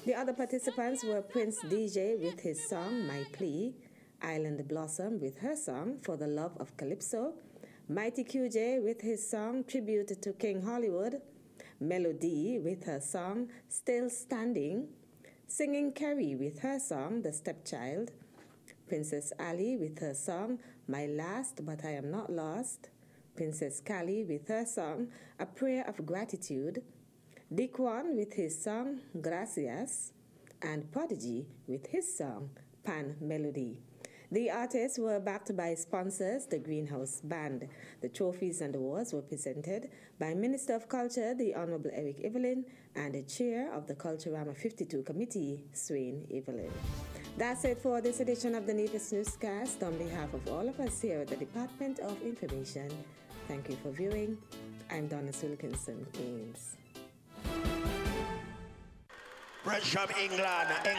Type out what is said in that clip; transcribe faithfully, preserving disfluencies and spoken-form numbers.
The other participants were Prince D J with his song My Plea, Island Blossom with her song For the Love of Calypso, Mighty Q J with his song Tribute to King Hollywood, Melody with her song Still Standing, Singing Carrie with her song The Stepchild, Princess Ali with her song My Last But I Am Not Lost, Princess Callie with her song A Prayer of Gratitude, Diquan with his song Gracias, and Prodigy with his song Pan Melody. The artists were backed by sponsors, the Greenhouse Band. The trophies and awards were presented by Minister of Culture, the Honorable Eric Evelyn, and the Chair of the Culturama fifty-two Committee, Swain Evelyn. That's it for this edition of the Nevis Newscast. On behalf of all of us here at the Department of Information, thank you for viewing. I'm Donna Wilkinson, Queens. Fresh from England.